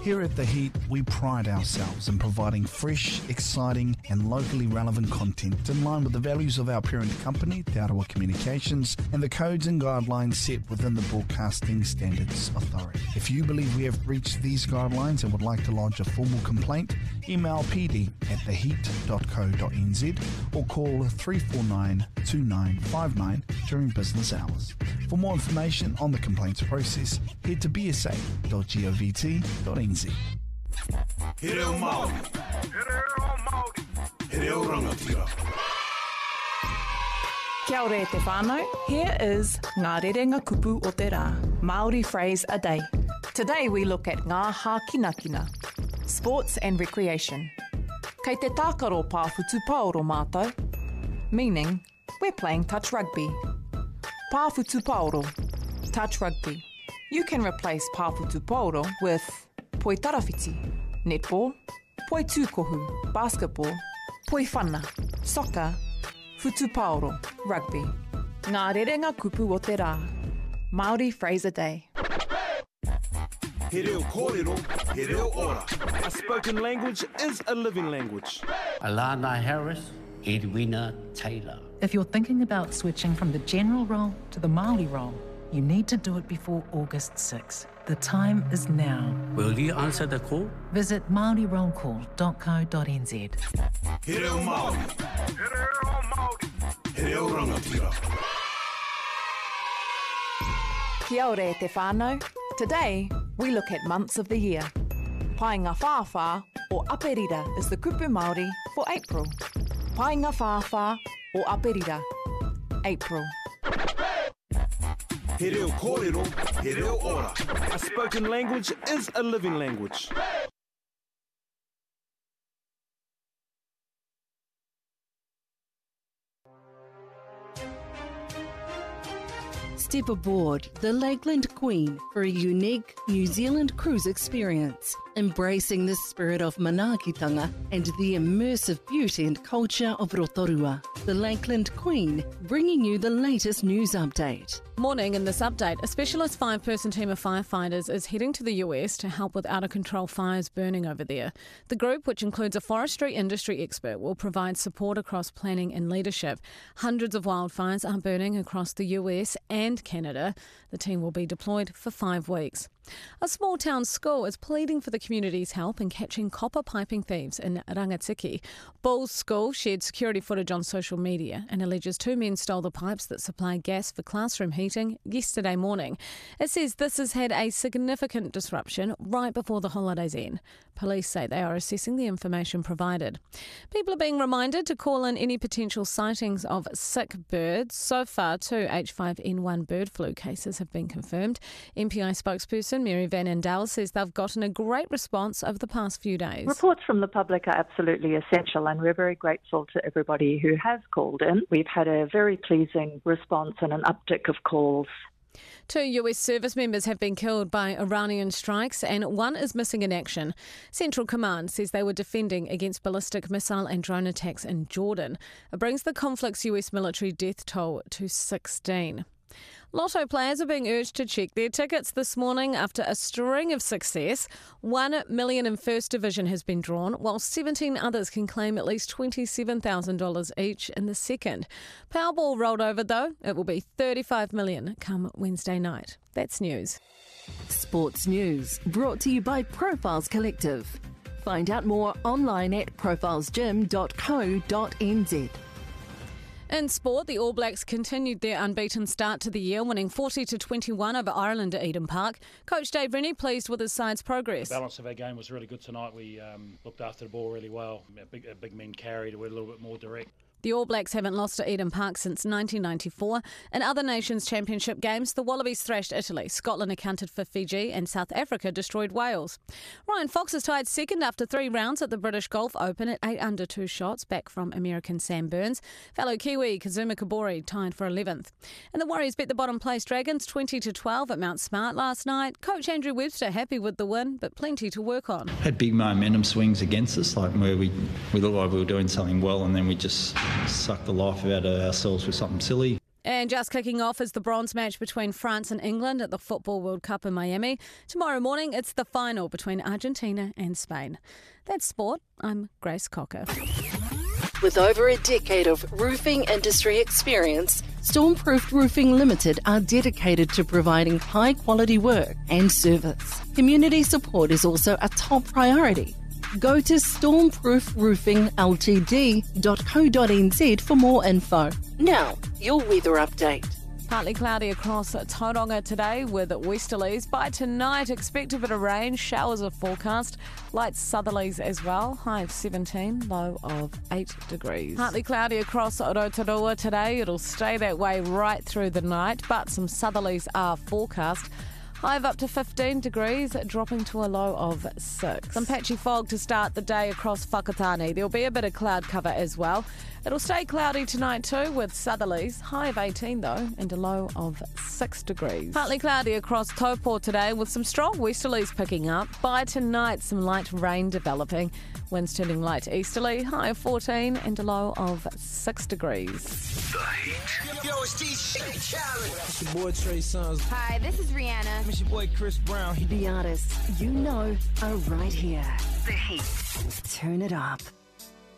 Here at The Heat, we pride ourselves in providing fresh, exciting and locally relevant content in line with the values of our parent company, Te Arawa Communications, and the codes and guidelines set within the Broadcasting Standards Authority. If you believe we have breached these guidelines and would like to lodge a formal complaint, email pd@theheat.co.nz or call 349 2959 during business hours. For more information on the complaints process, head to bsa.govt.nz. He reo Māori. He reo rangatira. Kia ora te whānau. Here is Ngā Rerenga Kupu o te Rā, Māori phrase a day. Today we look at ngā hākinakina, sports and recreation. Kei te tākaro pāwhutu paoro mātou, meaning we're playing touch rugby. Pāwhutu paoro, touch rugby. You can replace pāwhutu paoro with poi tarawhiti, netball, poi tūkohu, basketball, poi whana, soccer, whutu paoro, rugby. Ngā rerenga kupu o te rā. Māori phrase a day. He reo kōrero, he reo ora. A spoken language is a living language. Alana Harris, Edwina Taylor. If you're thinking about switching from the general role to the Māori role, you need to do it before August 6. The time is now. Will you answer the call? Visit maorirollcall.co.nz. He reo Māori. He reo rangatira. Kia ora te whānau. Today, we look at months of the year. Painga whāwhā or aperira is the kupu Māori for April. Painga whāwhā or aperira, April. He reo kōrero, he reo ora. A spoken language is a living language. Step aboard the Lakeland Queen for a unique New Zealand cruise experience, embracing the spirit of manaakitanga and the immersive beauty and culture of Rotorua. The Lakeland Queen, bringing you the latest news update. Morning. In this update, a specialist 5-person team of firefighters is heading to the US to help with out-of-control fires burning over there. The group, which includes a forestry industry expert, will provide support across planning and leadership. Hundreds of wildfires are burning across the US and Canada. The team will be deployed for 5 weeks. A small town school is pleading for the community's help in catching copper piping thieves in Rangatiki. Bulls School shared security footage on social media and alleges 2 men stole the pipes that supply gas for classroom heating yesterday morning. It says this has had a significant disruption right before the holidays end. Police say they are assessing the information provided. People are being reminded to call in any potential sightings of sick birds. So far, 2 H5N1 bird flu cases have been confirmed. MPI spokesperson Mary Van Andel says they've gotten a great response over the past few days. Reports from the public are absolutely essential, and we're very grateful to everybody who has called in. We've had a very pleasing response and an uptick of calls. 2 US service members have been killed by Iranian strikes and 1 is missing in action. Central Command says they were defending against ballistic missile and drone attacks in Jordan. It brings the conflict's US military death toll to 16. Lotto players are being urged to check their tickets this morning after a string of success. 1 million in First Division has been drawn, while 17 others can claim at least $27,000 each in the second. Powerball rolled over though. It will be $35 million come Wednesday night. That's news. Sports news brought to you by Profiles Collective. Find out more online at profilesgym.co.nz. In sport, the All Blacks continued their unbeaten start to the year, winning 40-21 over Ireland at Eden Park. Coach Dave Rennie pleased with his side's progress. The balance of our game was really good tonight. We looked after the ball really well. Our big men carried. We were a little bit more direct. The All Blacks haven't lost to Eden Park since 1994. In other nations' championship games, the Wallabies thrashed Italy, Scotland accounted for Fiji, and South Africa destroyed Wales. Ryan Fox is tied second after 3 rounds at the British Golf Open at 8 under 2 shots, back from American Sam Burns. Fellow Kiwi Kazuma Kobori tied for 11th. And the Warriors beat the bottom-place Dragons 20-12 at Mount Smart last night. Coach Andrew Webster happy with the win, but plenty to work on. Had big momentum swings against us, like where we looked like we were doing something well, and then we just sucked the life out of ourselves with something silly. And just kicking off is the bronze match between France and England at the Football World Cup in Miami. Tomorrow morning, it's the final between Argentina and Spain. That's sport. I'm Grace Cocker. With over a decade of roofing industry experience, Stormproofed Roofing Limited are dedicated to providing high-quality work and service. Community support is also a top priority. Go to stormproofroofingltd.co.nz for more info. Now, your weather update. Partly cloudy across Tauranga today with westerlies. By tonight, expect a bit of rain. Showers are forecast. Light southerlies as well. High of 17, low of 8 degrees. Partly cloudy across Rotorua today. It'll stay that way right through the night, but some southerlies are forecast. High of up to 15 degrees, dropping to a low of 6. Some patchy fog to start the day across Whakatane. There'll be a bit of cloud cover as well. It'll stay cloudy tonight too with southerlies. High of 18 though, and a low of 6 degrees. Partly cloudy across Taupo today with some strong westerlies picking up. By tonight, some light rain developing. Winds turning light easterly. High of 14 and a low of 6 degrees. The Heat. Yo, it's DJ Challenge. It's your boy Trey Songz. Hi, this is Rihanna. It's your boy Chris Brown. The artists you know are right here. The Heat. Turn it up.